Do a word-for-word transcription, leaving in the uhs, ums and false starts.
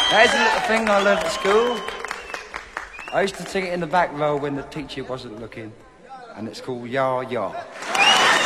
That is a little thing I learned at school. I used to sing it in the back row when the teacher wasn't looking, and it's called Ya Ya.